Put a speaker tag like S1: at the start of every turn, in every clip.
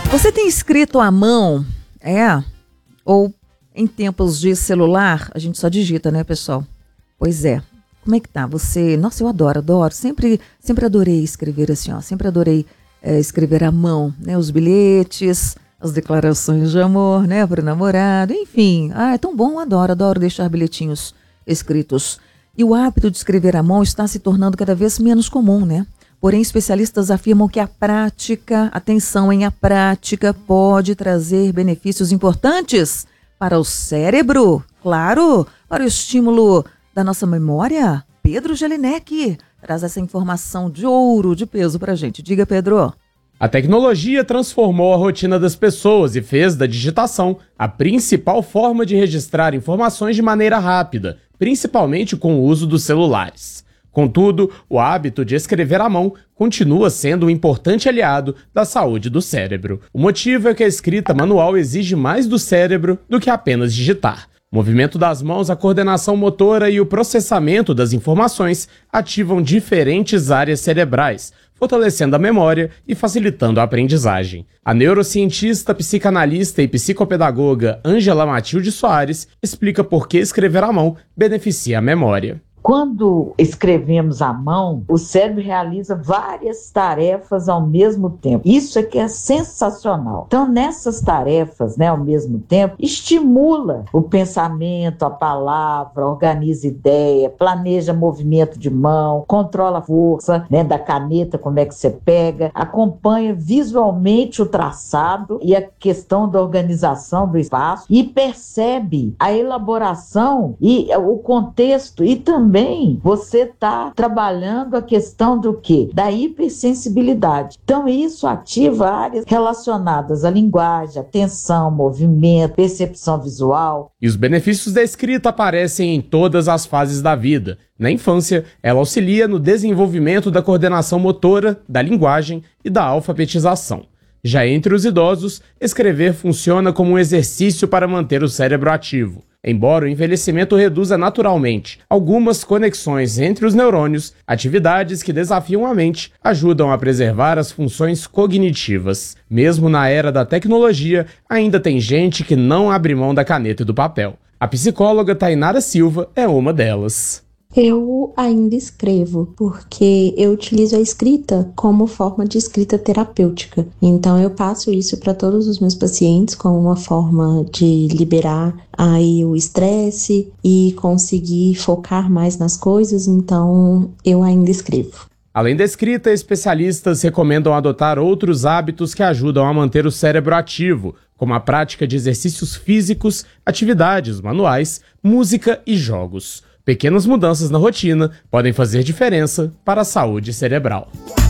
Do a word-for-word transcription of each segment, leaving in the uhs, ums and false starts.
S1: Você tem escrito à mão, é? Ou em tempos de celular, a gente só digita, né, pessoal? Pois é. Como é que tá? Você... Nossa, eu adoro, adoro. Sempre, sempre adorei escrever assim, ó. Sempre adorei é, escrever à mão, né? Os bilhetes, as declarações de amor, né? Para o namorado, enfim. Ah, é tão bom, adoro, adoro deixar bilhetinhos escritos. E o hábito de escrever à mão está se tornando cada vez menos comum, né? Porém, especialistas afirmam que a prática, atenção, em a prática pode trazer benefícios importantes para o cérebro, claro, para o estímulo da nossa memória. Pedro Jelinek traz essa informação de ouro, de peso para a gente. Diga, Pedro.
S2: A tecnologia transformou a rotina das pessoas e fez da digitação a principal forma de registrar informações de maneira rápida, principalmente com o uso dos celulares. Contudo, o hábito de escrever à mão continua sendo um importante aliado da saúde do cérebro. O motivo é que a escrita manual exige mais do cérebro do que apenas digitar. O movimento das mãos, a coordenação motora e o processamento das informações ativam diferentes áreas cerebrais, fortalecendo a memória e facilitando a aprendizagem. A neurocientista, psicanalista e psicopedagoga Ângela Matilde Soares explica por que escrever à mão beneficia a memória.
S3: Quando escrevemos à mão, o cérebro realiza várias tarefas ao mesmo tempo. Isso é que é sensacional. Então, nessas tarefas, né, ao mesmo tempo, estimula o pensamento, a palavra, organiza ideia, planeja movimento de mão, controla a força, né, da caneta, como é que você pega, acompanha visualmente o traçado e a questão da organização do espaço e percebe a elaboração e o contexto e também Também você está trabalhando a questão do quê? Da hipersensibilidade. Então isso ativa áreas relacionadas à linguagem, atenção, movimento, percepção visual.
S2: E os benefícios da escrita aparecem em todas as fases da vida. Na infância, ela auxilia no desenvolvimento da coordenação motora, da linguagem e da alfabetização. Já entre os idosos, escrever funciona como um exercício para manter o cérebro ativo. Embora o envelhecimento reduza naturalmente algumas conexões entre os neurônios, atividades que desafiam a mente ajudam a preservar as funções cognitivas. Mesmo na era da tecnologia, ainda tem gente que não abre mão da caneta e do papel. A psicóloga Tainara Silva é uma delas.
S4: Eu ainda escrevo, porque eu utilizo a escrita como forma de escrita terapêutica. Então eu passo isso para todos os meus pacientes como uma forma de liberar aí o estresse e conseguir focar mais nas coisas, então eu ainda escrevo.
S2: Além da escrita, especialistas recomendam adotar outros hábitos que ajudam a manter o cérebro ativo, como a prática de exercícios físicos, atividades manuais, música e jogos. Pequenas mudanças na rotina podem fazer diferença para a saúde cerebral.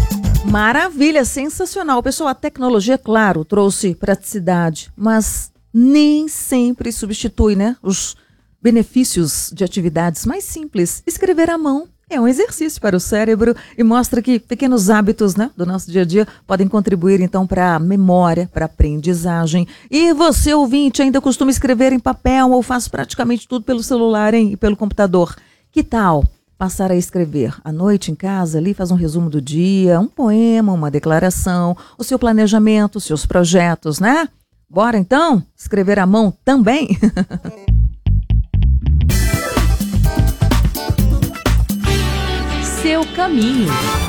S1: Maravilha, sensacional. Pessoal, a tecnologia, claro, trouxe praticidade, mas nem sempre substitui, né, os benefícios de atividades mais simples. Escrever à mão é um exercício para o cérebro e mostra que pequenos hábitos, né, do nosso dia a dia podem contribuir, então, para a memória, para a aprendizagem. E você, ouvinte, ainda costuma escrever em papel ou faz praticamente tudo pelo celular, hein, e pelo computador? Que tal passar a escrever à noite em casa, ali faz um resumo do dia, um poema, uma declaração, o seu planejamento, os seus projetos, né? Bora, então, escrever à mão também?
S5: Seu caminho.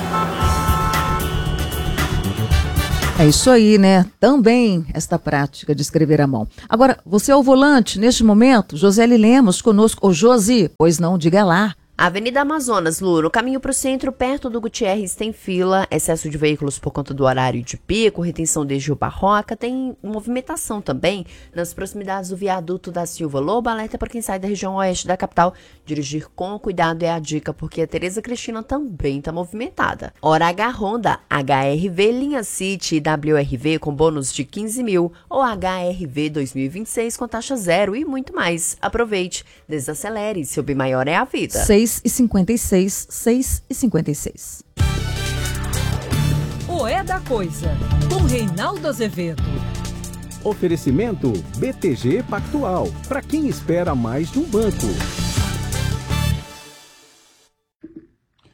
S1: É isso aí, né? Também esta prática de escrever à mão. Agora, você é o volante neste momento, Joseli Lemos conosco. Ô, Josi, pois não, diga lá.
S5: Avenida Amazonas, Lu, no caminho para o centro, perto do Gutierrez, tem fila, excesso de veículos por conta do horário de pico, retenção desde o Barroca, tem movimentação também nas proximidades do viaduto da Silva Lobo. Alerta para quem sai da região oeste da capital, dirigir com cuidado é a dica, porque a Tereza Cristina também está movimentada. Hora H Honda, H R V Linha City e W R V com bônus de quinze mil, ou H R V dois mil e vinte e seis com taxa zero e muito mais. Aproveite, desacelere, seu bem maior é a vida.
S1: seis e cinquenta e seis, seis e cinquenta e seis.
S6: O É da Coisa, com Reinaldo Azevedo.
S7: Oferecimento B T G Pactual, para quem espera mais de um banco.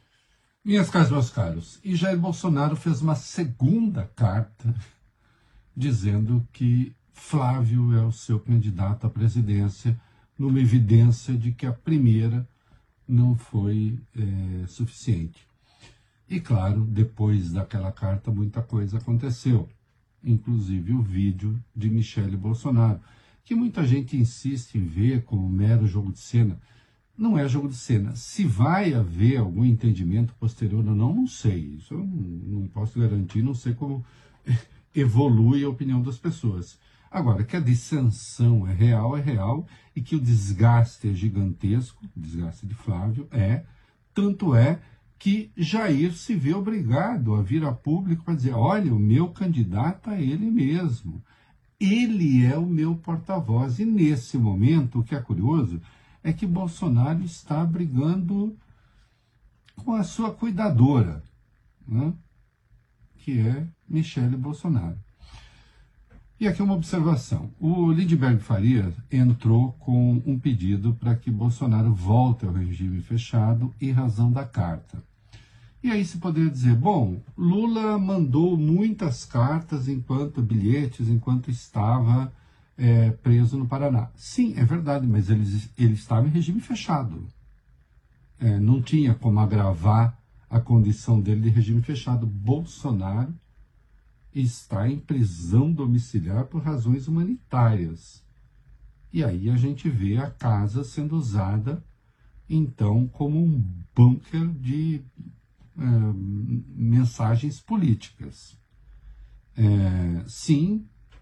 S8: Minhas caras, meus caros, e Jair Bolsonaro fez uma segunda carta dizendo que Flávio é o seu candidato à presidência, numa evidência de que a primeira não foi é, suficiente. E claro, depois daquela carta, muita coisa aconteceu, inclusive o vídeo de Michele Bolsonaro, que muita gente insiste em ver como mero jogo de cena. Não é jogo de cena. Se vai haver algum entendimento posterior ou não, não sei. Isso eu não, não posso garantir, não sei como evolui a opinião das pessoas. Agora, que a dissensão é real, é real, e que o desgaste é gigantesco, o desgaste de Flávio é, tanto é que Jair se vê obrigado a vir a público para dizer, olha, o meu candidato é ele mesmo, ele é o meu porta-voz. E nesse momento, o que é curioso, é que Bolsonaro está brigando com a sua cuidadora, né? Que é Michele Bolsonaro. E aqui uma observação. O Lindbergh Farias entrou com um pedido para que Bolsonaro volte ao regime fechado em razão da carta. E aí se poderia dizer, bom, Lula mandou muitas cartas, enquanto bilhetes, enquanto estava é, preso no Paraná. Sim, é verdade, mas ele, ele estava em regime fechado. É, não tinha como agravar a condição dele de regime fechado. Bolsonaro está em prisão domiciliar por razões humanitárias. E aí a gente vê a casa sendo usada, então, como um bunker de é, mensagens políticas. É, sim,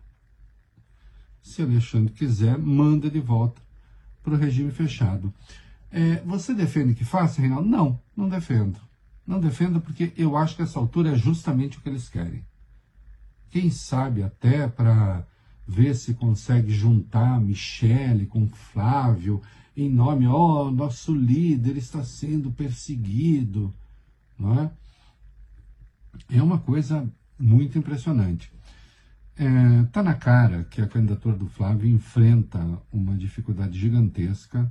S8: se Alexandre quiser, manda de volta para o regime fechado. É, você defende que faça, Reinaldo? Não, não defendo. Não defendo porque eu acho que essa altura é justamente o que eles querem. Quem sabe até para ver se consegue juntar Michele com Flávio em nome, ó, oh, nosso líder está sendo perseguido, não é? É uma coisa muito impressionante. É, tá na cara que a candidatura do Flávio enfrenta uma dificuldade gigantesca,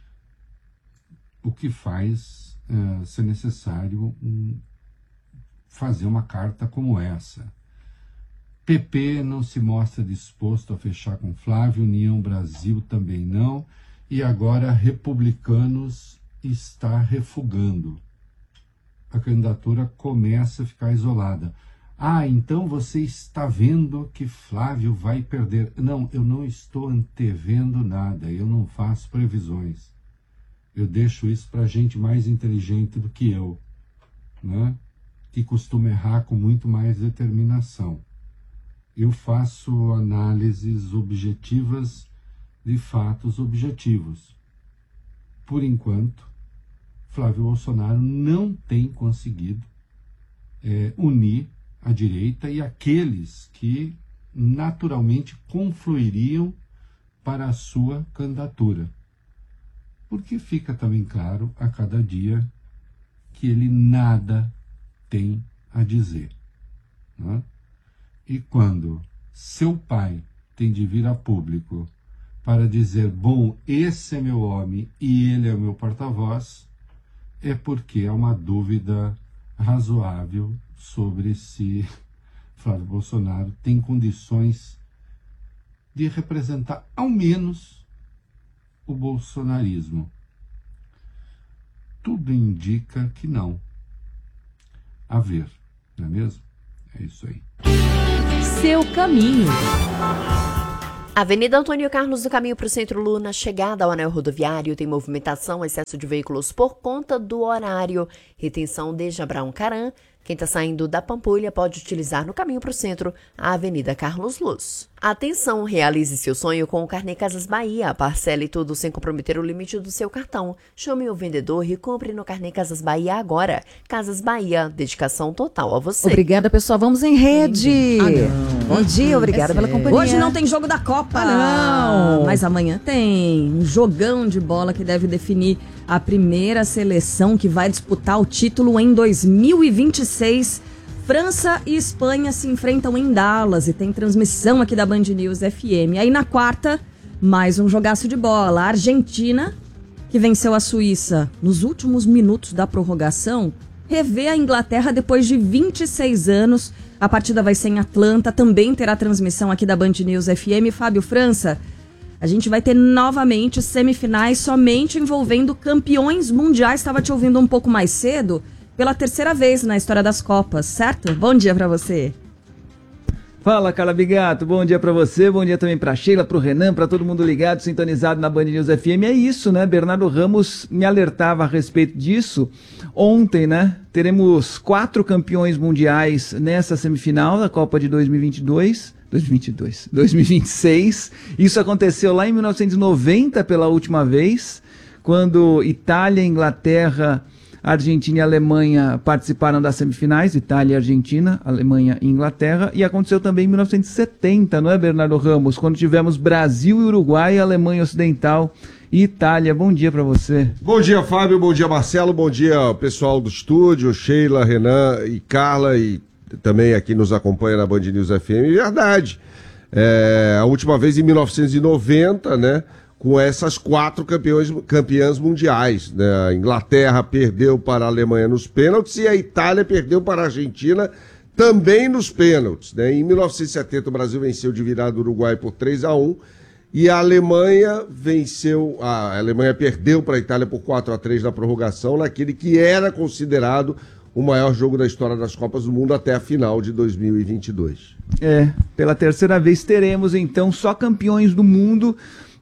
S8: o que faz é, ser necessário um, fazer uma carta como essa. P P não se mostra disposto a fechar com Flávio, União Brasil também não, e agora Republicanos está refugando. A candidatura começa a ficar isolada. Ah, então você está vendo que Flávio vai perder. Não, eu não estou antevendo nada, eu não faço previsões. Eu deixo isso para gente mais inteligente do que eu, né? Que costuma errar com muito mais determinação. Eu faço análises objetivas de fatos objetivos. Por enquanto, Flávio Bolsonaro não tem conseguido é, unir a direita e aqueles que naturalmente confluiriam para a sua candidatura. Porque fica também claro a cada dia que ele nada tem a dizer, né? E quando seu pai tem de vir a público para dizer, bom, esse é meu homem e ele é o meu porta-voz, é porque há uma dúvida razoável sobre se Flávio Bolsonaro tem condições de representar ao menos o bolsonarismo. Tudo indica que não. A ver, não é mesmo? É isso aí.
S6: Seu caminho.
S5: Avenida Antônio Carlos, do caminho para o Centro Luna, chegada ao anel rodoviário, tem movimentação, excesso de veículos por conta do horário, retenção desde Abraão Caram. Quem está saindo da Pampulha pode utilizar no caminho para o centro a Avenida Carlos Luz. Atenção, realize seu sonho com o Carnê Casas Bahia. Parcele tudo sem comprometer o limite do seu cartão. Chame o vendedor e compre no Carnê Casas Bahia agora. Casas Bahia, dedicação total a você.
S1: Obrigada, pessoal. Vamos em rede.
S6: Ah,
S1: Bom dia, obrigada
S6: é
S1: pela
S6: sério.
S1: companhia.
S6: Hoje não tem jogo da Copa,
S1: Ah,
S6: não.
S1: Mas amanhã tem um jogão de bola que deve definir a primeira seleção que vai disputar o título em dois mil e vinte e seis. França e Espanha se enfrentam em Dallas e tem transmissão aqui da Band News F M. Aí na quarta, mais um jogaço de bola. A Argentina, que venceu a Suíça nos últimos minutos da prorrogação, revê a Inglaterra depois de vinte e seis anos
S6: A partida vai ser em Atlanta, também terá transmissão aqui da Band News F M. Fábio França, a gente vai ter novamente semifinais somente envolvendo campeões mundiais. Estava te ouvindo um pouco mais cedo, pela terceira vez na história das Copas, certo? Bom dia para você.
S9: Fala, Carla Bigato, bom dia pra você, bom dia também pra Sheila, pro Renan, pra todo mundo ligado, sintonizado na Band News F M. É isso, né? Bernardo Ramos me alertava a respeito disso ontem, né? Teremos quatro campeões mundiais nessa semifinal da Copa de dois mil e vinte e dois. dois mil e vinte e dois, dois mil e vinte e seis. Isso aconteceu lá em mil novecentos e noventa pela última vez, quando Itália, Inglaterra, Argentina e Alemanha participaram das semifinais, Itália e Argentina, Alemanha e Inglaterra, e aconteceu também em mil novecentos e setenta, não é, Bernardo Ramos? Quando tivemos Brasil e Uruguai, Alemanha Ocidental e Itália. Bom dia para você.
S10: Bom dia, Fábio, bom dia, Marcelo, bom dia, pessoal do estúdio, Sheila, Renan e Carla, e também aqui nos acompanha na Band News F M. Verdade, é, a última vez em mil novecentos e noventa, né? Com essas quatro campeões, campeãs mundiais, né? A Inglaterra perdeu para a Alemanha nos pênaltis e a Itália perdeu para a Argentina também nos pênaltis, né? Em mil novecentos e setenta o Brasil venceu de virada o Uruguai por três a um e a Alemanha venceu, a Alemanha perdeu para a Itália por quatro a três na prorrogação, naquele que era considerado o maior jogo da história das Copas do Mundo até a final de dois mil e vinte e dois.
S9: É, pela terceira vez teremos então só campeões do mundo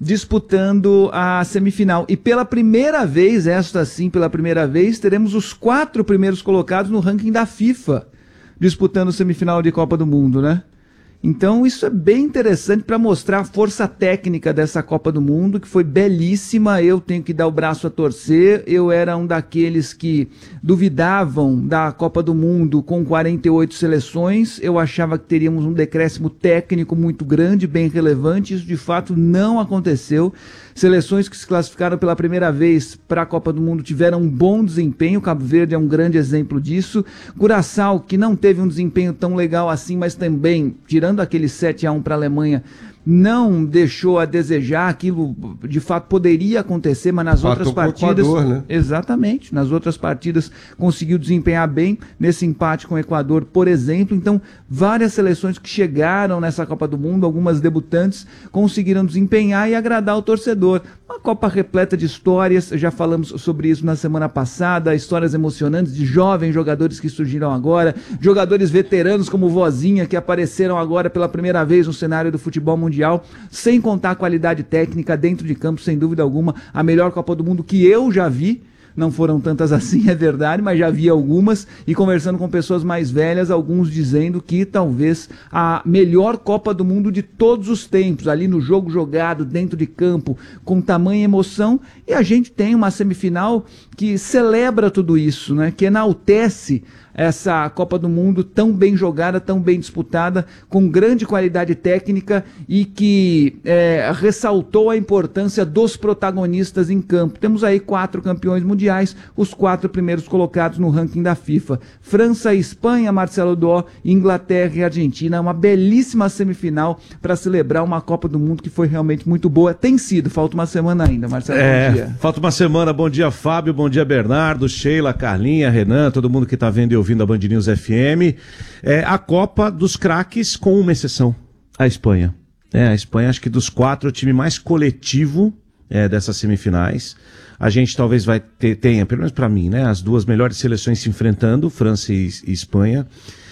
S9: disputando a semifinal. E pela primeira vez, esta sim, pela primeira vez, teremos os quatro primeiros colocados no ranking da FIFA disputando semifinal de Copa do Mundo, né? Então isso é bem interessante para mostrar a força técnica dessa Copa do Mundo, que foi belíssima. Eu tenho que dar o braço a torcer. Eu era um daqueles que duvidavam da Copa do Mundo com quarenta e oito seleções. Eu achava que teríamos um decréscimo técnico muito grande, bem relevante. Isso de fato não aconteceu. Seleções que se classificaram pela primeira vez para a Copa do Mundo tiveram um bom desempenho. Cabo Verde é um grande exemplo disso. Curaçao, que não teve um desempenho tão legal assim, mas também, tirando aquele sete a um para a Alemanha, não deixou a desejar. Aquilo de fato poderia acontecer, mas nas outras partidas,
S10: Equador, né?
S9: Exatamente, nas outras partidas conseguiu desempenhar bem, nesse empate com o Equador, por exemplo. Então, várias seleções que chegaram nessa Copa do Mundo, algumas debutantes, conseguiram desempenhar e agradar o torcedor. Uma Copa repleta de histórias, já falamos sobre isso na semana passada, histórias emocionantes de jovens jogadores que surgiram agora, jogadores veteranos como Vozinha, que apareceram agora pela primeira vez no cenário do futebol mundial, sem contar a qualidade técnica dentro de campo, sem dúvida alguma, a melhor Copa do Mundo que eu já vi. Não foram tantas assim, é verdade, mas já vi algumas, e conversando com pessoas mais velhas, alguns dizendo que talvez a melhor Copa do Mundo de todos os tempos, ali no jogo jogado, dentro de campo, com tamanha emoção, e a gente tem uma semifinal que celebra tudo isso, né? Que enaltece essa Copa do Mundo tão bem jogada, tão bem disputada, com grande qualidade técnica e que é, ressaltou a importância dos protagonistas em campo. Temos aí quatro campeões mundiais, os quatro primeiros colocados no ranking da FIFA. França e Espanha, Marcelo Dó, Inglaterra e Argentina. Uma belíssima semifinal para celebrar uma Copa do Mundo que foi realmente muito boa. Tem sido, falta uma semana ainda, Marcelo.
S11: É,
S9: bom dia.
S11: Falta uma semana. Bom dia, Fábio, bom dia, Bernardo, Sheila, Carlinha, Renan, todo mundo que está vendo e ouvindo a Band News F M, é a Copa dos craques, com uma exceção, a Espanha. É, a Espanha, acho que dos quatro, é o time mais coletivo é, dessas semifinais. A gente talvez vai ter, tenha, pelo menos para mim, né, as duas melhores seleções se enfrentando, França e, e Espanha,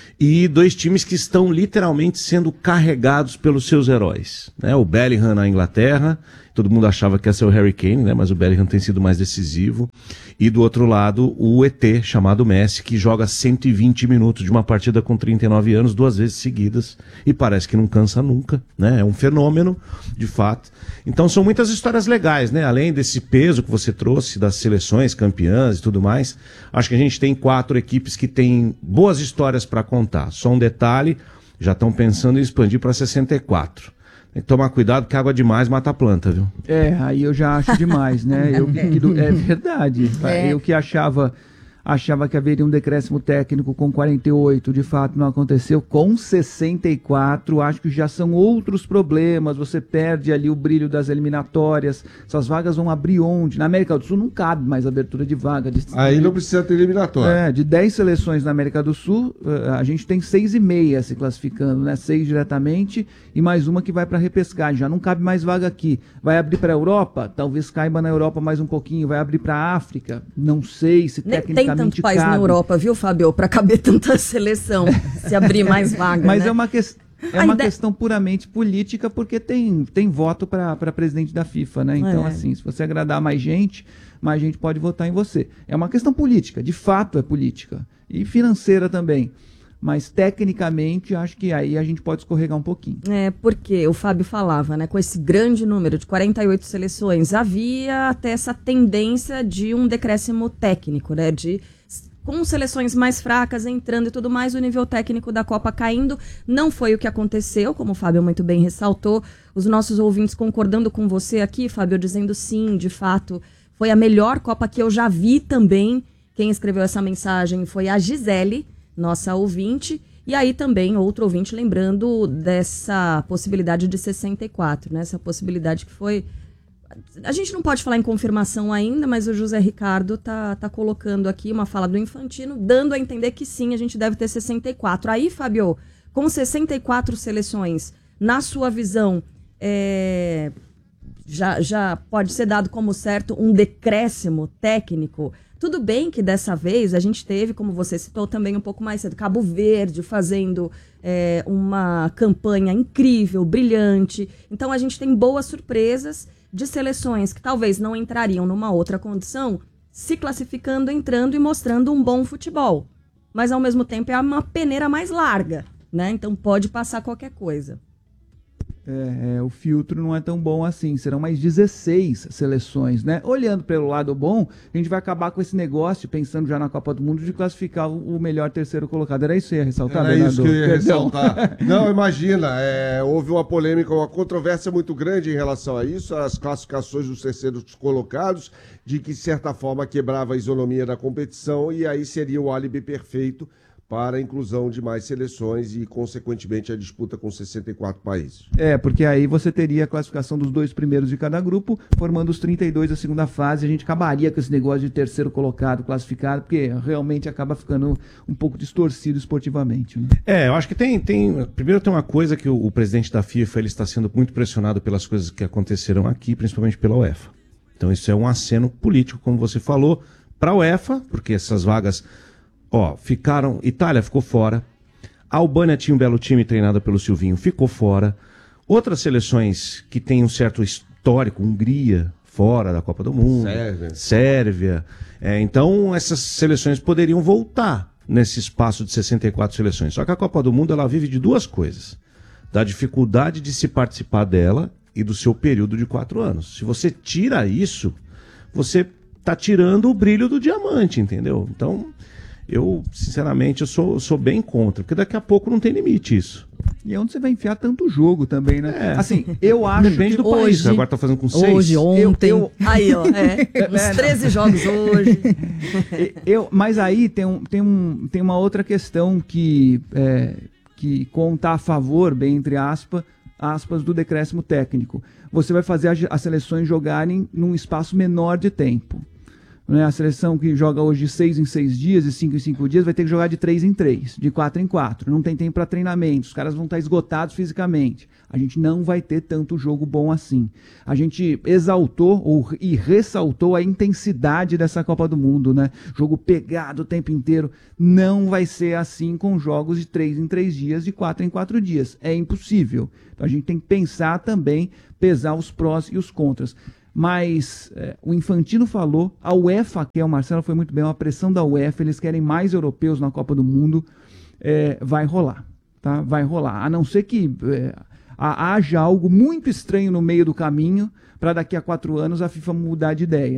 S11: e dois times que estão literalmente sendo carregados pelos seus heróis, né? O Bellingham na Inglaterra, todo mundo achava que ia ser o Harry Kane, né? Mas o Bellingham tem sido mais decisivo, e do outro lado o E T chamado Messi, que joga cento e vinte minutos de uma partida com trinta e nove anos, duas vezes seguidas, e parece que não cansa nunca, né? É um fenômeno, de fato. Então são muitas histórias legais, né? Além desse peso que você trouxe das seleções campeãs e tudo mais, acho que a gente tem quatro equipes que têm boas histórias para contar. Só um detalhe, já estão pensando em expandir para sessenta e quatro. Tem que tomar cuidado que água demais mata a planta, viu?
S9: É, aí eu já acho demais, né? Eu, que, é verdade.
S1: É.
S9: Eu que achava achava que haveria um decréscimo técnico com quarenta e oito, de fato não aconteceu, com sessenta e quatro, acho que já são outros problemas, você perde ali o brilho das eliminatórias, essas vagas vão abrir onde? Na América do Sul não cabe mais abertura de vaga. De,
S10: Aí não precisa ter eliminatória.
S9: É, de dez seleções na América do Sul, a gente tem seis e meia se classificando, né? seis diretamente e mais uma que vai para repescagem, já não cabe mais vaga aqui. Vai abrir para a Europa? Talvez caiba na Europa mais um pouquinho, vai abrir para a África? Não sei se
S6: Nem
S9: tecnicamente
S6: tem tanto país
S9: cabe.
S6: na Europa, viu, Fábio, para caber tanta seleção, se abrir mais vaga,
S9: Mas
S6: né?
S9: é uma, que... é
S6: A
S9: uma
S6: ideia...
S9: questão puramente política, porque tem, tem voto para presidente da FIFA, né? Então,
S6: é.
S9: assim, se você agradar mais gente, mais gente pode votar em você. É uma questão política, de fato é política. E financeira também. Mas, tecnicamente, acho que aí a gente pode escorregar um pouquinho.
S6: É, porque o Fábio falava, né, com esse grande número de quarenta e oito seleções, havia até essa tendência de um decréscimo técnico, né, de com seleções mais fracas entrando e tudo mais, o nível técnico da Copa caindo. Não foi o que aconteceu, como o Fábio muito bem ressaltou. Os nossos ouvintes concordando com você aqui, Fábio, dizendo sim, de fato, foi a melhor Copa que eu já vi também. Quem escreveu essa mensagem foi a Gisele, nossa ouvinte, e aí também outro ouvinte lembrando dessa possibilidade de sessenta e quatro, né? Essa possibilidade que foi... A gente não pode falar em confirmação ainda, mas o José Ricardo tá, tá colocando aqui uma fala do Infantino, dando a entender que sim, a gente deve ter sessenta e quatro. Aí, Fábio, com sessenta e quatro seleções, na sua visão, é... já, já pode ser dado como certo um decréscimo técnico? Tudo bem que dessa vez a gente teve, como você citou também um pouco mais cedo, Cabo Verde fazendo é, uma campanha incrível, brilhante. Então a gente tem boas surpresas de seleções que talvez não entrariam numa outra condição, se classificando, entrando e mostrando um bom futebol. Mas ao mesmo tempo é uma peneira mais larga, né? Então pode passar qualquer coisa.
S9: É, é, o filtro não é tão bom assim, serão mais dezesseis seleções, né? Olhando pelo lado bom, a gente vai acabar com esse negócio, pensando já na Copa do Mundo, de classificar o, o melhor terceiro colocado. Era isso que eu ia ressaltar,
S10: Era
S9: Bernardo?
S10: isso que eu ia
S9: Perdão.
S10: ressaltar. Não, imagina, é, houve uma polêmica, uma controvérsia muito grande em relação a isso, as classificações dos terceiros colocados, de que, de certa forma, quebrava a isonomia da competição e aí seria o álibi perfeito para a inclusão de mais seleções e, consequentemente, a disputa com sessenta e quatro países.
S9: É, porque aí você teria a classificação dos dois primeiros de cada grupo, formando os trinta e dois da segunda fase, a gente acabaria com esse negócio de terceiro colocado, classificado, porque realmente acaba ficando um pouco distorcido esportivamente. Né?
S11: É, eu acho que tem, tem... Primeiro tem uma coisa que o, o presidente da FIFA ele está sendo muito pressionado pelas coisas que aconteceram aqui, principalmente pela UEFA. Então isso é um aceno político, como você falou, para a UEFA, porque essas vagas... Ó, ficaram... Itália ficou fora. A Albânia tinha um belo time treinado pelo Silvinho, ficou fora. Outras seleções que têm um certo histórico, Hungria, fora da Copa do Mundo.
S10: Sérvia.
S11: Sérvia. É, então, essas seleções poderiam voltar nesse espaço de sessenta e quatro seleções. Só que a Copa do Mundo, ela vive de duas coisas. Da dificuldade de se participar dela e do seu período de quatro anos. Se você tira isso, você está tirando o brilho do diamante, entendeu? Então... Eu, sinceramente, eu sou, sou bem contra, porque daqui a pouco não tem limite isso.
S9: E é onde você vai enfiar tanto jogo também, né?
S11: É.
S9: Assim, eu acho
S11: Depende
S9: que
S11: do país. Hoje, agora tá fazendo com seis.
S6: Hoje, ontem.
S9: Eu, eu...
S6: Aí, ó, é. Uns treze jogos hoje.
S9: eu, mas aí tem, um, tem, um, tem uma outra questão que, é, que conta a favor, bem entre aspas, aspas, do decréscimo técnico. Você vai fazer as, as seleções jogarem num espaço menor de tempo. Né? A seleção que joga hoje de seis em seis dias, de cinco em cinco dias, vai ter que jogar de três em três, de quatro em quatro. Não tem tempo para treinamento, os caras vão estar esgotados fisicamente. A gente não vai ter tanto jogo bom assim. A gente exaltou ou, e ressaltou a intensidade dessa Copa do Mundo, né? Jogo pegado o tempo inteiro. Não vai ser assim com jogos de três em três dias, de quatro em quatro dias. É impossível. Então a gente tem que pensar também, pesar os prós e os contras. Mas é, o Infantino falou, a UEFA quer, o Marcelo foi muito bem, uma pressão da UEFA, eles querem mais europeus na Copa do Mundo, é, vai rolar, tá? Vai rolar. A não ser que é, haja algo muito estranho no meio do caminho para daqui a quatro anos a FIFA mudar de ideia.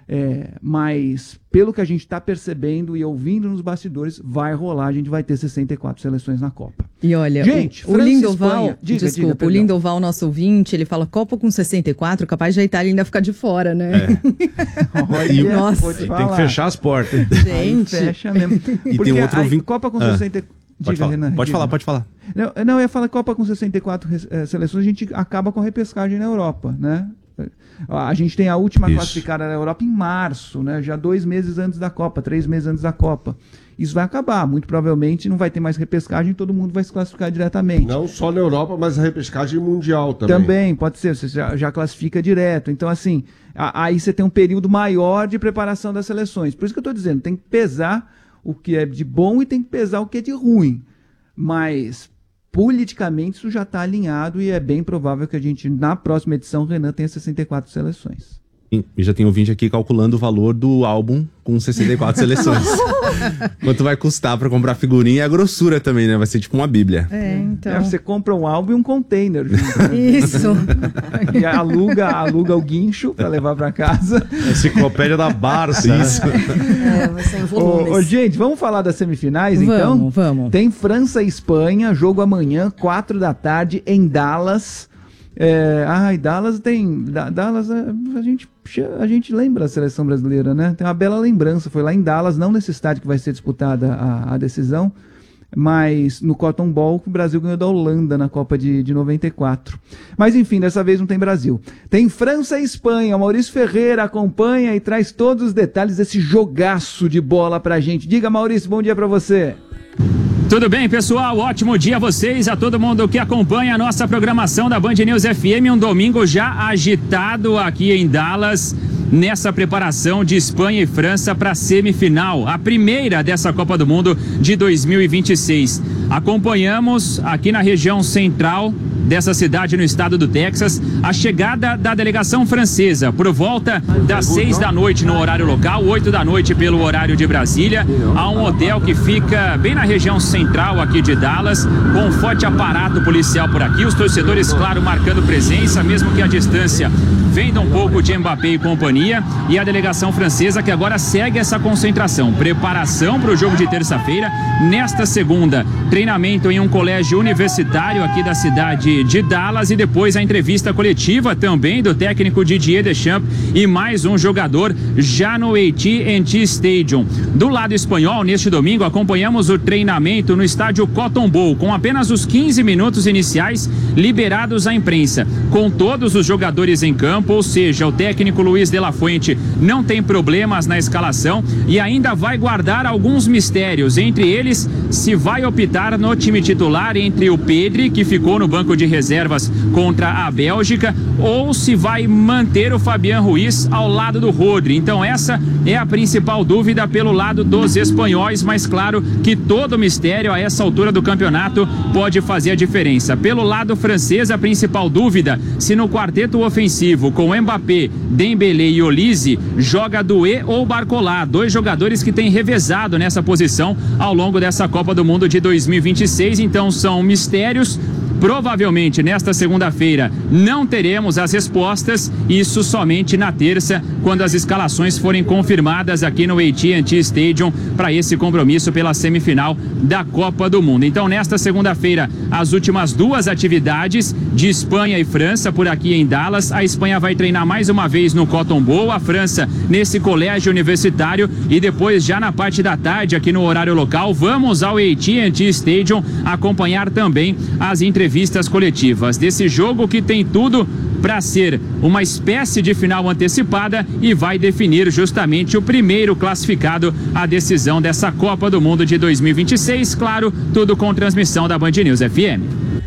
S9: É, mas, pelo que a gente está percebendo e ouvindo nos bastidores, vai rolar, a gente vai ter sessenta e quatro seleções na Copa.
S12: E olha,
S9: gente,
S12: o, o Lindoval,
S9: diga,
S12: desculpa,
S9: diga,
S12: o Lindoval, nosso ouvinte, ele fala Copa com sessenta e quatro, capaz de a Itália ainda ficar de fora, né?
S11: É.
S9: Olha,
S12: nossa,
S11: tem que fechar as portas.
S12: Gente,
S9: aí fecha mesmo.
S13: E
S9: Porque
S13: tem outro
S9: a
S13: ouvinte...
S9: Copa com
S13: ah.
S9: sessenta e quatro...
S13: Pode
S9: Diga,
S13: falar,
S9: Renan,
S13: pode
S9: diga.
S13: falar, pode falar.
S9: Não, não, eu ia falar Copa com sessenta e quatro eh, seleções, a gente acaba com a repescagem na Europa, né? A gente tem a última
S13: Isso.
S9: classificada na Europa em março, né? Já dois meses antes da Copa, três meses antes da Copa. Isso vai acabar, muito provavelmente não vai ter mais repescagem, todo mundo vai se classificar diretamente.
S10: Não só na Europa, mas a repescagem mundial também.
S9: Também, pode ser, você já, já classifica direto. Então, assim, a, aí você tem um período maior de preparação das seleções. Por isso que eu estou dizendo, tem que pesar o que é de bom e tem que pesar o que é de ruim. Mas, politicamente, isso já está alinhado e é bem provável que a gente, na próxima edição, o Renan tenha sessenta e quatro seleções.
S13: E já tem ouvinte aqui calculando o valor do álbum com sessenta e quatro seleções. Quanto vai custar pra comprar figurinha e a grossura também, né? Vai ser tipo uma bíblia.
S12: É, então.
S9: É, você compra um álbum e um container. Junto, né?
S12: Isso.
S9: E aluga, aluga o guincho pra levar pra casa.
S11: Enciclopédia da Barça. Isso.
S6: É, vai ser em volumes.
S9: Ô, ô, gente, vamos falar das semifinais, então?
S12: Vamos, vamos.
S9: Tem França e Espanha, jogo amanhã, quatro da tarde, em Dallas. É, ai, Dallas tem... Da, Dallas, a, a, gente, a gente lembra a seleção brasileira, né? Tem uma bela lembrança. Foi lá em Dallas, não nesse estádio que vai ser disputada a, a decisão, mas no Cotton Bowl, que o Brasil ganhou da Holanda na Copa de, de noventa e quatro. Mas enfim, dessa vez não tem Brasil. Tem França e Espanha. O Maurício Ferreira acompanha e traz todos os detalhes desse jogaço de bola pra gente. Diga, Maurício, bom dia pra você.
S14: Tudo bem, pessoal? Ótimo dia a vocês, a todo mundo que acompanha a nossa programação da Band News F M. Um domingo já agitado aqui em Dallas, nessa preparação de Espanha e França para a semifinal, a primeira dessa Copa do Mundo de dois mil e vinte e seis. Acompanhamos aqui na região central dessa cidade no estado do Texas a chegada da delegação francesa por volta das seis da noite no horário local, oito da noite pelo horário de Brasília, a um hotel que fica bem na região central aqui de Dallas, com um forte aparato policial por aqui, os torcedores, claro, marcando presença, mesmo que a distância vendo um pouco de Mbappé e companhia, e a delegação francesa que agora segue essa concentração, preparação para o jogo de terça-feira. Nesta segunda, treinamento em um colégio universitário aqui da cidade de Dallas, e depois a entrevista coletiva também do técnico Didier Deschamps e mais um jogador já no A T and T Stadium. Do lado espanhol, neste domingo, acompanhamos o treinamento no estádio Cotton Bowl, com apenas os quinze minutos iniciais liberados à imprensa, com todos os jogadores em campo, ou seja, o técnico Luiz de la Fuente não tem problemas na escalação e ainda vai guardar alguns mistérios, entre eles se vai optar no time titular entre o Pedri, que ficou no banco de reservas contra a Bélgica, ou se vai manter o Fabián Ruiz ao lado do Rodri. Então essa é a principal dúvida pelo lado dos espanhóis, mas claro que todo mistério a essa altura do campeonato pode fazer a diferença. Pelo lado francês, a principal dúvida se no quarteto ofensivo com Mbappé, Dembélé e Olise joga Doué ou Barcola, dois jogadores que têm revezado nessa posição ao longo dessa Copa do Mundo de dois mil e vinte e seis. Então são mistérios. Provavelmente nesta segunda-feira não teremos as respostas, isso somente na terça, quando as escalações forem confirmadas aqui no A T and T Stadium para esse compromisso pela semifinal da Copa do Mundo. Então nesta segunda-feira, as últimas duas atividades de Espanha e França por aqui em Dallas. A Espanha vai treinar mais uma vez no Cotton Bowl, a França nesse colégio universitário, e depois já na parte da tarde aqui no horário local vamos ao A T and T Stadium acompanhar também as entrevistas Entrevistas coletivas desse jogo que tem tudo para ser uma espécie de final antecipada e vai definir justamente o primeiro classificado à decisão dessa Copa do Mundo de dois mil e vinte e seis. Claro, tudo com transmissão da Band News F M.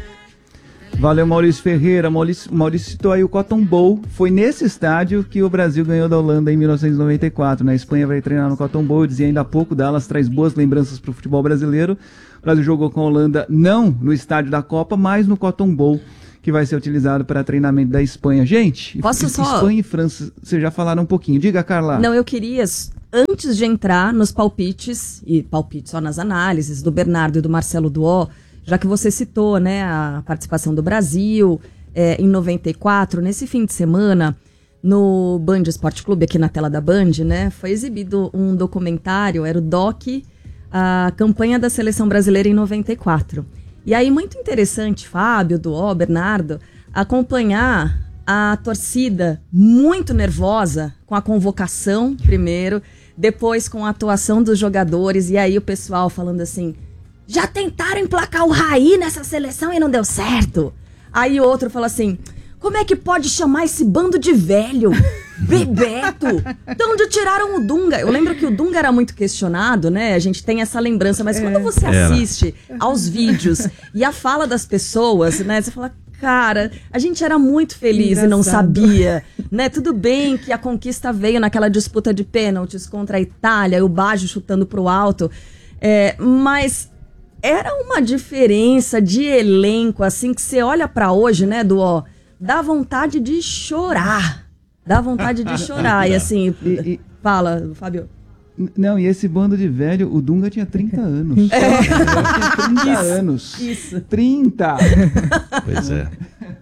S9: Valeu, Maurício Ferreira. Maurício, Maurício citou aí o Cotton Bowl. Foi nesse estádio que o Brasil ganhou da Holanda em mil novecentos e noventa e quatro. Na Espanha vai treinar no Cotton Bowl. Eu dizia ainda há pouco, Dallas traz boas lembranças para o futebol brasileiro. O Brasil jogou com a Holanda não no estádio da Copa, mas no Cotton Bowl, que vai ser utilizado para treinamento da Espanha. Gente,
S6: Posso só...
S9: Espanha e França, vocês já falaram um pouquinho. Diga, Carla.
S6: Não, eu queria, antes de entrar nos palpites, e palpites só nas análises do Bernardo e do Marcelo Duó, já que você citou, né, a participação do Brasil é, em noventa e quatro, nesse fim de semana, no Band Esporte Clube, aqui na tela da Band, né? Foi exibido um documentário, era o Doc, a campanha da Seleção Brasileira em noventa e quatro. E aí, muito interessante, Fábio, Duó, Bernardo, acompanhar a torcida muito nervosa com a convocação, primeiro, depois com a atuação dos jogadores, e aí o pessoal falando assim, já tentaram emplacar o Raí nessa seleção e não deu certo. Aí outro fala assim, como é que pode chamar esse bando de velho? Bebeto! De onde tiraram o Dunga? Eu lembro que o Dunga era muito questionado, né? A gente tem essa lembrança, mas quando você assiste aos vídeos e a fala das pessoas, né? Você fala, cara, a gente era muito feliz Engraçado. e não sabia, né? Tudo bem que a conquista veio naquela disputa de pênaltis contra a Itália, o Baggio chutando pro alto, é, mas era uma diferença de elenco, assim, que você olha pra hoje, né, do ó, dá vontade de chorar. Dá vontade de chorar. E assim, e, e, fala, Fábio.
S9: Não, e esse bando de velho, o Dunga tinha trinta anos. É. Ele tinha trinta
S6: isso,
S9: anos.
S6: Isso.
S9: trinta!
S11: Pois é.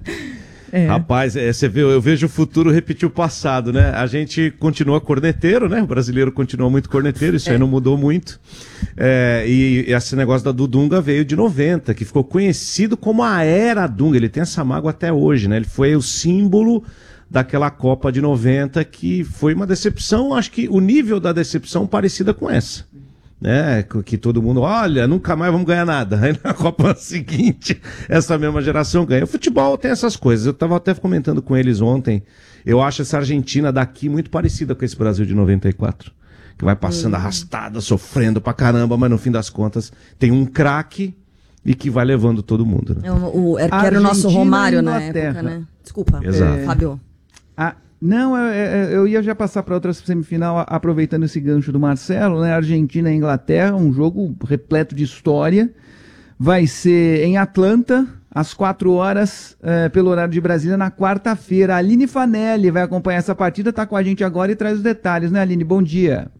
S11: É. Rapaz, é, você vê, eu vejo o futuro repetir o passado, né? A gente continua corneteiro, né? O brasileiro continua muito corneteiro, isso é. aí não mudou muito. É, e esse negócio da, do Dunga veio de noventa, que ficou conhecido como a Era Dunga. Ele tem essa mágoa até hoje, né? Ele foi o símbolo daquela Copa de noventa, que foi uma decepção, acho que o nível da decepção parecida com essa. Né, que todo mundo, olha, nunca mais vamos ganhar nada. Aí na Copa seguinte, essa mesma geração ganha. O futebol tem essas coisas. Eu estava até comentando com eles ontem. Eu acho essa Argentina daqui muito parecida com esse Brasil de noventa e quatro. Que vai passando hum. arrastada, sofrendo pra caramba, mas no fim das contas tem um craque e que vai levando todo mundo. Né?
S6: O, o, era, que era o nosso Romário na época, né? Desculpa,
S11: Exato.
S6: É, Fábio.
S9: A... Não, eu, eu ia já passar para outra semifinal, aproveitando esse gancho do Marcelo, né? Argentina e Inglaterra, um jogo repleto de história. Vai ser em Atlanta, às quatro horas, é, pelo horário de Brasília, na quarta-feira. A Aline Fanelli vai acompanhar essa partida, está com a gente agora e traz os detalhes, né, Aline? Bom dia.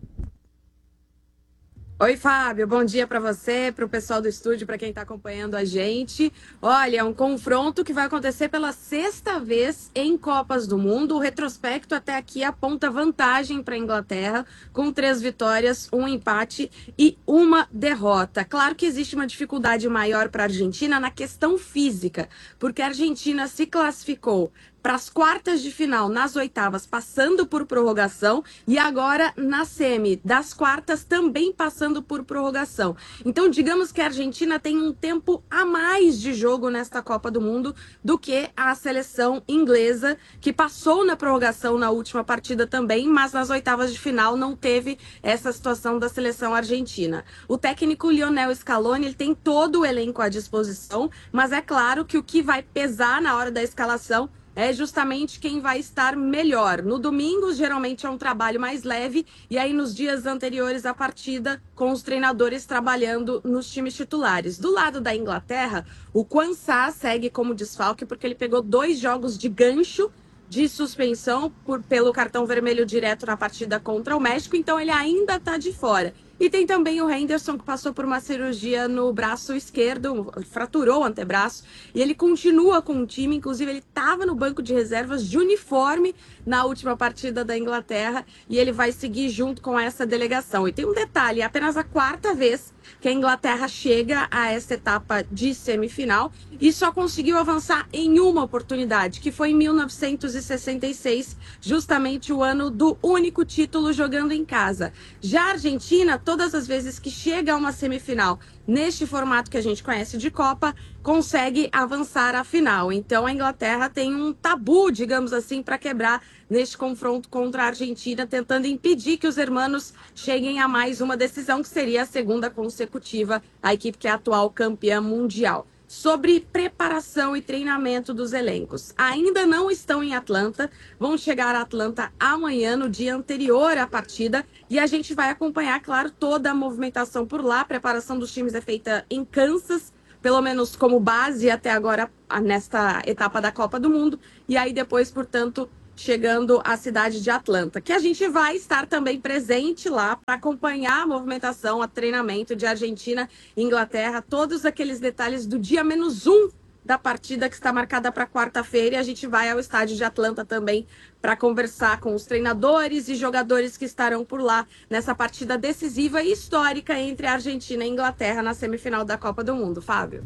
S15: Oi, Fábio, bom dia para você, para o pessoal do estúdio, para quem está acompanhando a gente. Olha, é um confronto que vai acontecer pela sexta vez em Copas do Mundo. O retrospecto até aqui aponta vantagem para a Inglaterra, com três vitórias, um empate e uma derrota. Claro que existe uma dificuldade maior para a Argentina na questão física, porque a Argentina se classificou para as quartas de final, nas oitavas, passando por prorrogação, e agora na semi, das quartas, também passando por prorrogação. Então, digamos que a Argentina tem um tempo a mais de jogo nesta Copa do Mundo do que a seleção inglesa, que passou na prorrogação na última partida também, mas nas oitavas de final não teve essa situação da seleção argentina. O técnico Lionel Scaloni, ele tem todo o elenco à disposição, mas é claro que o que vai pesar na hora da escalação é justamente quem vai estar melhor. No domingo, geralmente é um trabalho mais leve, e aí nos dias anteriores à partida, com os treinadores trabalhando nos times titulares. Do lado da Inglaterra, o Quansah segue como desfalque, porque ele pegou dois jogos de gancho de suspensão por, pelo cartão vermelho direto na partida contra o México, então ele ainda está de fora. E tem também o Henderson, que passou por uma cirurgia no braço esquerdo, fraturou o antebraço, e ele continua com o time, inclusive ele estava no banco de reservas de uniforme na última partida da Inglaterra, e ele vai seguir junto com essa delegação. E tem um detalhe, é apenas a quarta vez que a Inglaterra chega a essa etapa de semifinal e só conseguiu avançar em uma oportunidade, que foi em mil novecentos e sessenta e seis, justamente o ano do único título jogando em casa. Já a Argentina, todas as vezes que chega a uma semifinal neste formato que a gente conhece de Copa, consegue avançar à final. Então a Inglaterra tem um tabu, digamos assim, para quebrar neste confronto contra a Argentina, tentando impedir que os hermanos cheguem a mais uma decisão, que seria a segunda consecutiva, a equipe que é a atual campeã mundial. Sobre preparação e treinamento dos elencos. Ainda não estão em Atlanta, vão chegar a Atlanta amanhã, no dia anterior à partida, e a gente vai acompanhar, claro, toda a movimentação por lá. A preparação dos times é feita em Kansas, pelo menos como base até agora, nesta etapa da Copa do Mundo, e aí depois, portanto, chegando à cidade de Atlanta, que a gente vai estar também presente lá para acompanhar a movimentação, a treinamento de Argentina e Inglaterra, todos aqueles detalhes do dia menos um da partida que está marcada para quarta-feira. E a gente vai ao estádio de Atlanta também para conversar com os treinadores e jogadores que estarão por lá nessa partida decisiva e histórica entre a Argentina e a Inglaterra na semifinal da Copa do Mundo. Fábio.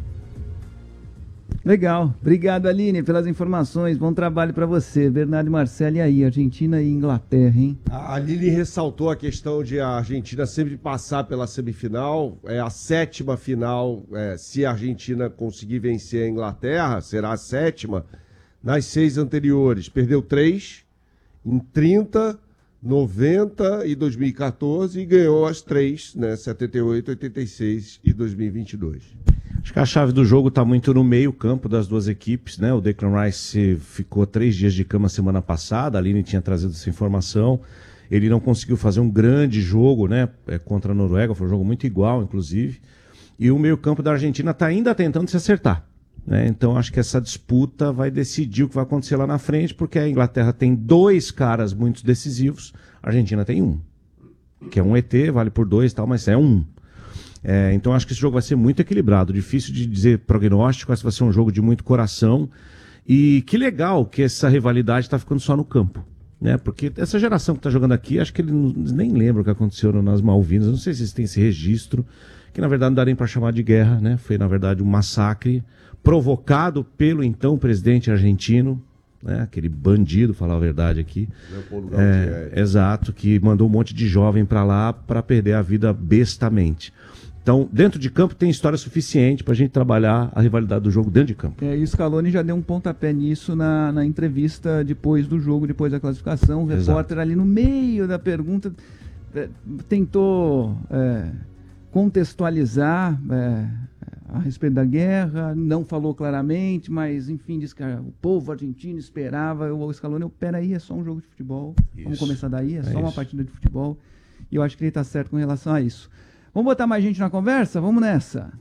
S9: Legal. Obrigado, Aline, pelas informações. Bom trabalho para você. Bernardo e Marcelo, e aí? Argentina e Inglaterra, hein?
S10: A Aline ressaltou a questão de a Argentina sempre passar pela semifinal. É a sétima final. É, se a Argentina conseguir vencer a Inglaterra, será a sétima. Nas seis anteriores, perdeu três, em trinta, noventa e dois mil e quatorze, e ganhou as três, né? setenta e oito, oitenta e seis e dois mil e vinte e dois.
S11: Acho que a chave do jogo está muito no meio campo das duas equipes, né? O Declan Rice ficou três dias de cama semana passada, a Aline tinha trazido essa informação. Ele não conseguiu fazer um grande jogo, né? Contra a Noruega, foi um jogo muito igual, inclusive. E o meio campo da Argentina está ainda tentando se acertar, né? Então acho que essa disputa vai decidir o que vai acontecer lá na frente, porque a Inglaterra tem dois caras muito decisivos, a Argentina tem um, que é um E T, vale por dois e tal, mas é um. É, então acho que esse jogo vai ser muito equilibrado, difícil de dizer prognóstico, acho que vai ser um jogo de muito coração. E que legal que essa rivalidade está ficando só no campo, né? Porque essa geração que está jogando aqui, acho que eles nem lembram o que aconteceu nas Malvinas, eu não sei se eles têm esse registro, que na verdade não dá nem para chamar de guerra, né? Foi na verdade um massacre provocado pelo então presidente argentino, né? Aquele bandido, falar a verdade aqui, é, exato, que mandou um monte de jovem para lá para perder a vida bestamente. Então, dentro de campo tem história suficiente para a gente trabalhar a rivalidade do jogo dentro de campo.
S9: É, e o Scaloni já deu um pontapé nisso na, na entrevista depois do jogo, depois da classificação. O repórter ali no meio da pergunta é, tentou é, contextualizar é, a respeito da guerra, não falou claramente, mas enfim, disse que o povo argentino esperava. O Scaloni, peraí, é só um jogo de futebol, isso. Vamos começar daí, é, é só isso. Uma partida de futebol. E eu acho que ele está certo com relação a isso. Vamos botar mais gente na conversa? Vamos nessa.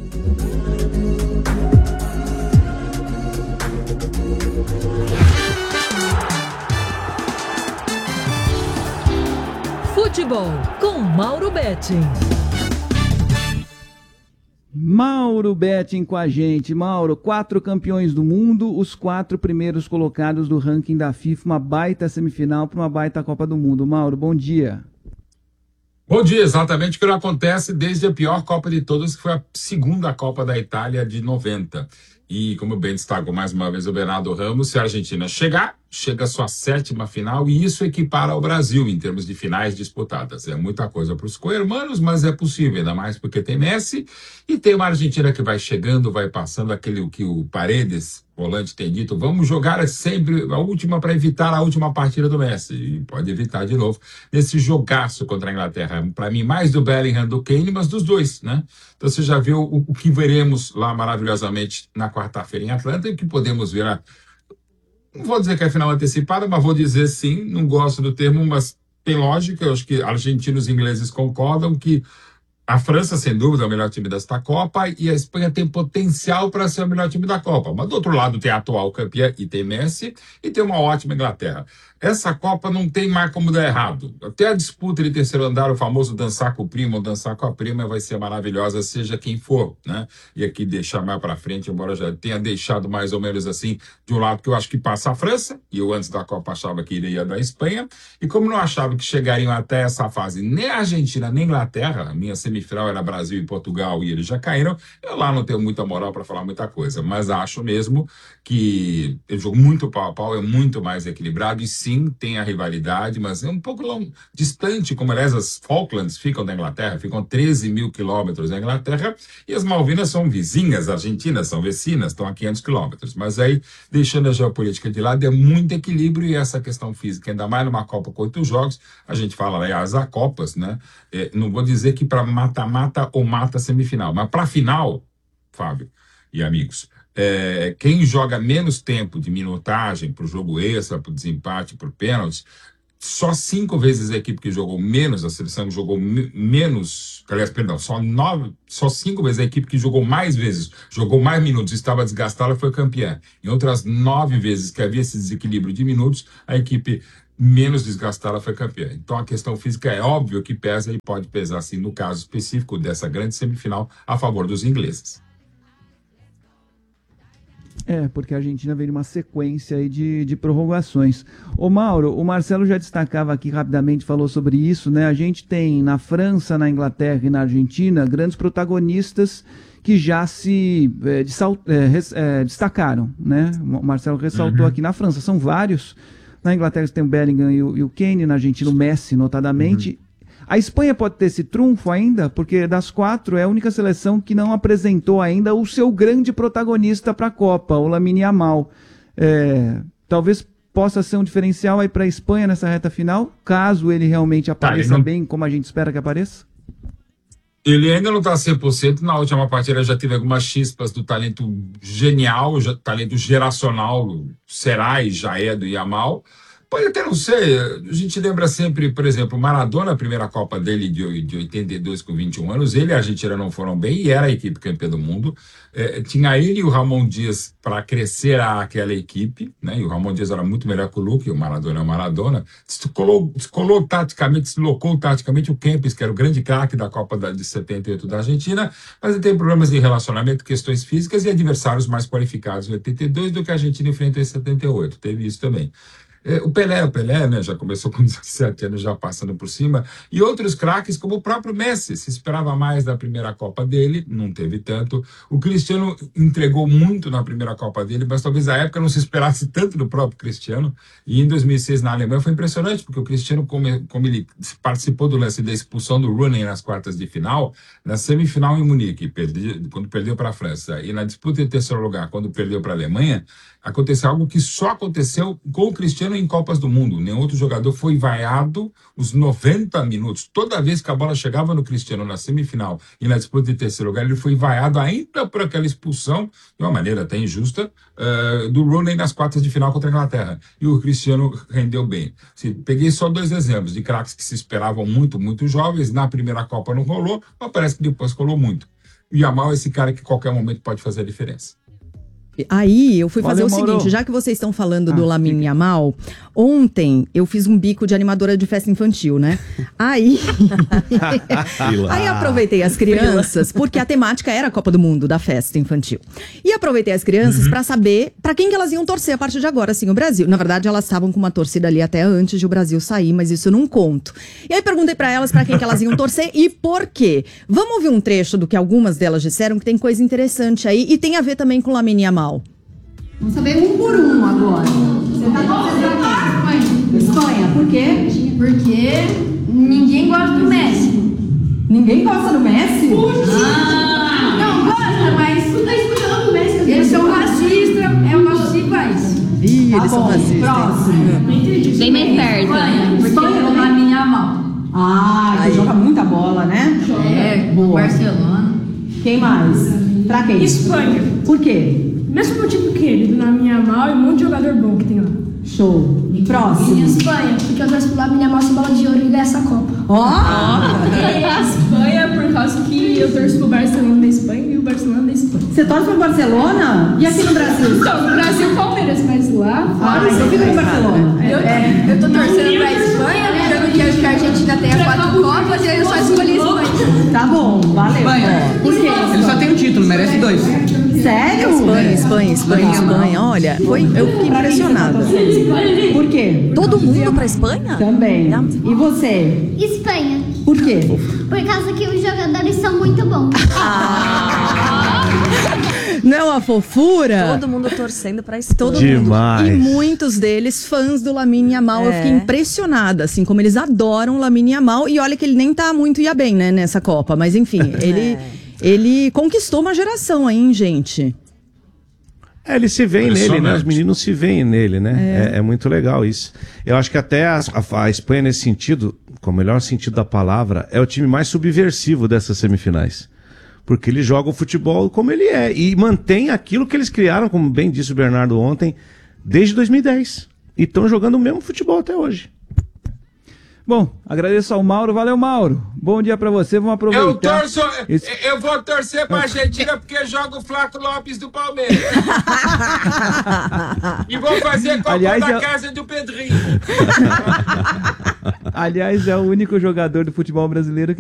S16: Futebol com Mauro Betting.
S9: Mauro Betting com a gente. Mauro, quatro campeões do mundo, os quatro primeiros colocados do ranking da FIFA, uma baita semifinal para uma baita Copa do Mundo. Mauro, bom dia.
S17: Bom dia, exatamente o que acontece desde a pior Copa de todas, que foi a segunda Copa da Itália de noventa. E, como bem destacou mais uma vez o Bernardo Ramos, se a Argentina chegar, chega a sua sétima final, e isso equipara ao Brasil em termos de finais disputadas. É muita coisa para os co-irmãos, mas é possível, ainda mais porque tem Messi, e tem uma Argentina que vai chegando, vai passando aquele que o Paredes, volante, tem dito, vamos jogar sempre a última para evitar a última partida do Messi, e pode evitar de novo, nesse jogaço contra a Inglaterra. Para mim, mais do Bellingham do Kane, mas dos dois, né? Então você já viu o, o que veremos lá maravilhosamente na quarta-feira em Atlanta, e o que podemos ver a não vou dizer que é final antecipada, mas vou dizer sim, não gosto do termo, mas tem lógica, eu acho que argentinos e ingleses concordam que a França, sem dúvida, é o melhor time desta Copa, e a Espanha tem potencial para ser o melhor time da Copa. Mas do outro lado tem a atual campeã e tem Messi, e tem uma ótima Inglaterra. Essa Copa não tem mais como dar errado. Até a disputa de terceiro andar, o famoso dançar com o primo ou dançar com a prima, vai ser maravilhosa, seja quem for, né? E aqui deixar mais para frente, embora já tenha deixado mais ou menos assim, de um lado que eu acho que passa a França, e eu antes da Copa achava que iria da Espanha, e como não achava que chegariam até essa fase nem a Argentina nem a Inglaterra, a minha semifinal era Brasil e Portugal, e eles já caíram, eu lá não tenho muita moral para falar muita coisa, mas acho mesmo que é um jogo muito pau a pau, é muito mais equilibrado, e sim, tem a rivalidade, mas é um pouco long, distante, como aliás as Falklands ficam da Inglaterra, ficam treze mil quilômetros da Inglaterra, e as Malvinas são vizinhas, argentinas são vecinas, estão a quinhentos quilômetros, mas aí, deixando a geopolítica de lado, é muito equilíbrio, e essa questão física, ainda mais numa Copa com oito jogos, a gente fala, aliás, há Copas, né? É, não vou dizer que para mata-mata ou mata semifinal, mas para final, Fábio e amigos, É, quem joga menos tempo de minutagem para o jogo extra, para o desempate, para o pênalti, só cinco vezes a equipe que jogou menos, a seleção que jogou me menos, aliás, perdão, só, nove, só cinco vezes a equipe que jogou mais vezes, jogou mais minutos, estava desgastada, foi campeã. Em outras nove vezes que havia esse desequilíbrio de minutos, a equipe menos desgastada foi campeã. Então a questão física é óbvio que pesa e pode pesar, sim, no caso específico dessa grande semifinal, a favor dos ingleses.
S9: É, porque a Argentina veio de uma sequência aí de, de prorrogações. Ô Mauro, o Marcelo já destacava aqui rapidamente, falou sobre isso, né? A gente tem na França, na Inglaterra e na Argentina grandes protagonistas que já se é, dessal, é, res, é, destacaram, né? O Marcelo ressaltou uhum. aqui na França, são vários. Na Inglaterra tem o Bellingham e o, e o Kane, na Argentina o Messi, notadamente. Uhum. A Espanha pode ter esse trunfo ainda, porque das quatro é a única seleção que não apresentou ainda o seu grande protagonista para a Copa, o Lamine Yamal. É, talvez possa ser um diferencial aí para a Espanha nessa reta final, caso ele realmente apareça tá, ele não... bem como a gente espera que apareça.
S17: Ele ainda não está cem por cento. Na última partida já teve algumas chispas do talento genial, já, talento geracional, será e já é do Yamal. Pode até não ser. A gente lembra sempre, por exemplo, o Maradona, a primeira Copa dele de, de oitenta e dois com vinte e um anos, ele e a Argentina não foram bem e era a equipe campeã do mundo. É, tinha ele e o Ramon Dias para crescer aquela equipe, né? E o Ramon Dias era muito melhor que o Luque, o Maradona é o Maradona. Descolou, descolou taticamente, deslocou taticamente o Kempes, que era o grande craque da Copa da, de setenta e oito da Argentina, mas ele tem problemas de relacionamento, questões físicas e adversários mais qualificados em oitenta e dois do que a Argentina enfrentou em setenta e oito. Teve isso também. É, o Pelé, o Pelé, né, já começou com dezessete anos, já passando por cima, e outros craques como o próprio Messi, se esperava mais da primeira Copa dele, não teve tanto. O Cristiano entregou muito na primeira Copa dele, mas talvez na época não se esperasse tanto do próprio Cristiano, e em dois mil e seis na Alemanha foi impressionante, porque o Cristiano, como, como ele participou do lance da expulsão do Rooney nas quartas de final, na semifinal em Munique, perdi, quando perdeu para a França, e na disputa em terceiro lugar, quando perdeu para a Alemanha, aconteceu algo que só aconteceu com o Cristiano em Copas do Mundo. Nenhum outro jogador foi vaiado os noventa minutos. Toda vez que a bola chegava no Cristiano na semifinal e na disputa de terceiro lugar, ele foi vaiado ainda por aquela expulsão, de uma maneira até injusta, uh, do Rooney nas quartas de final contra a Inglaterra. E o Cristiano rendeu bem. Assim, peguei só dois exemplos de craques que se esperavam muito, muito jovens. Na primeira Copa não rolou, mas parece que depois rolou muito. O Yamal é esse cara que a qualquer momento pode fazer a diferença.
S12: Aí eu fui fazer
S9: Valeu,
S12: o seguinte,
S9: Mauro.
S12: já que vocês estão falando
S9: Ah,
S12: do Lamine Yamal, ontem eu fiz um bico de animadora de festa infantil, né? Aí, aí aproveitei as crianças, porque a temática era a Copa do Mundo da festa infantil. E aproveitei as crianças uhum. pra saber pra quem que elas iam torcer a partir de agora, assim, o Brasil. Na verdade, elas estavam com uma torcida ali até antes de o Brasil sair, mas isso eu não conto. E aí perguntei pra elas pra quem que elas iam torcer e por quê. Vamos ouvir um trecho do que algumas delas disseram, que tem coisa interessante aí e tem a ver também com o Lamine Yamal.
S18: Vamos saber um por um agora. Você tá torcendo pra quem? Espanha. Por quê? Porque ninguém gosta do Messi. Ninguém gosta do Messi? Ah, não gosta, mas tu tá escutando o Messi. Eles são racistas, é o nosso país.
S12: Ih,
S18: tá
S12: eles
S18: bom,
S12: são racistas.
S18: Próximo.
S19: Bem mais perto.
S18: Espanha, Espanha é o Lamine Yamal. Ah, ele joga muita bola, né?
S19: É,
S18: boa.
S19: Barcelona.
S18: Quem mais? Pra quem?
S20: Espanha.
S18: Por quê?
S20: Mesmo motivo que ele, do Lamine Yamal e um monte de jogador bom que tem lá.
S18: Show. Próximo.
S20: E Espanha, porque eu torço pro Lamine Yamal sem bola de ouro e ganhar essa Copa.
S18: Ó! Oh.
S20: E Espanha, por causa que eu torço pro Barcelona da Espanha e o Barcelona da Espanha.
S18: Você torce pro Barcelona? E aqui no Brasil?
S20: Então, no Brasil, Palmeiras, mas lá...
S18: Ah, eu fico no Barcelona.
S20: Eu, é, eu tô torcendo pra Espanha, porque eu não quero que a Argentina tenha quatro Copas e eu só escolhi Espanha.
S18: Tá bom, valeu.
S21: Espanha.
S18: Por quê?
S21: Ele só tem um título, merece dois.
S18: Sério?
S12: Espanha, Espanha, Espanha, Espanha. Olha, foi, eu fiquei impressionada.
S18: Por quê?
S1: Todo mundo pra Espanha?
S18: Também. E você?
S22: Espanha.
S18: Por quê?
S22: Por causa que os jogadores são muito bons.
S12: Não é uma fofura?
S1: Todo mundo torcendo pra Espanha.
S12: Todo
S11: Demais.
S12: mundo. E muitos deles fãs do Lamine Yamal.
S1: É.
S12: Eu fiquei impressionada, assim, como eles adoram o Lamine Yamal. E olha que ele nem tá muito ia bem, né, nessa Copa. Mas enfim, ele, ele conquistou uma geração aí, hein, gente?
S11: É, ele se vê nele, né? Os meninos se veem nele, né? É, é muito legal isso. Eu acho que até a, a, a Espanha, nesse sentido, com o melhor sentido da palavra, é o time mais subversivo dessas semifinais. Porque ele joga o futebol como ele é e mantém aquilo que eles criaram, como bem disse o Bernardo ontem, desde dois mil e dez. E estão jogando o mesmo futebol até hoje.
S9: Bom, agradeço ao Mauro. Valeu, Mauro. Bom dia pra você. Vamos aproveitar.
S17: Eu torço,
S9: Esse...
S17: eu vou torcer pra Argentina porque joga o Flaco Lopes do Palmeiras. E vou fazer cocô
S9: Aliás,
S17: na
S9: eu...
S17: casa do Pedrinho.
S9: Aliás, é o único jogador do futebol brasileiro que